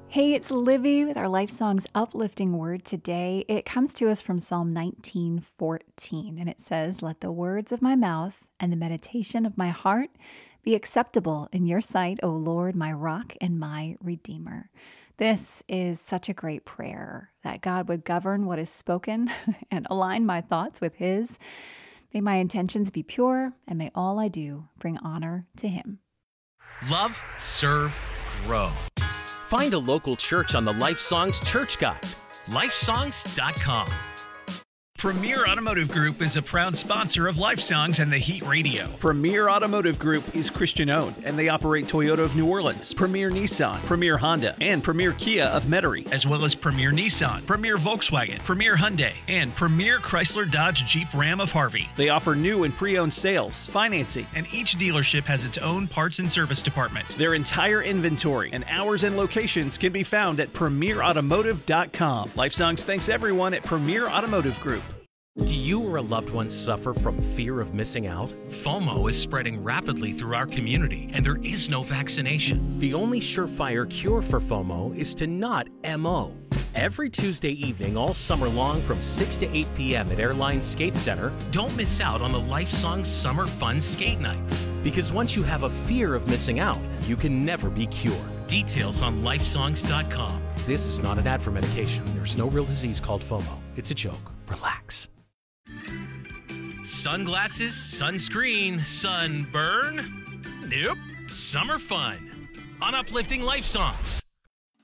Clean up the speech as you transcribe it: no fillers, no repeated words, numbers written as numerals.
Hey, it's Livy with our Life Songs uplifting word today. It comes to us from Psalm 19:14, and it says, "Let the words of my mouth and the meditation of my heart be acceptable in your sight, O Lord, my rock and my redeemer." This is such a great prayer that God would govern what is spoken and align my thoughts with His. May my intentions be pure, and may all I do bring honor to Him. Love, serve, grow. Find a local church on the Life Songs Church Guide. Lifesongs.com. Premier Automotive Group is a proud sponsor of Life Songs and the Heat Radio. Premier Automotive Group is Christian-owned, and they operate Toyota of New Orleans, Premier Nissan, Premier Honda, and Premier Kia of Metairie, as well as Premier Nissan, Premier Volkswagen, Premier Hyundai, and Premier Chrysler Dodge Jeep Ram of Harvey. They offer new and pre-owned sales, financing, and each dealership has its own parts and service department. Their entire inventory and hours and locations can be found at premierautomotive.com. Life Songs thanks everyone at Premier Automotive Group. Do you or a loved one suffer from fear of missing out? FOMO is spreading rapidly through our community, and there is no vaccination. The only surefire cure for FOMO is to not MO. Every Tuesday evening all summer long from 6 to 8 p.m. at Airline Skate Center. Don't miss out on the Life Songs Summer Fun Skate Nights. Because once you have a fear of missing out, you can never be cured. Details on lifesongs.com. This is not an ad for medication. There's no real disease called FOMO. It's a joke. Relax. Sunglasses, sunscreen, sunburn? Nope. Summer fun on Uplifting Life Songs.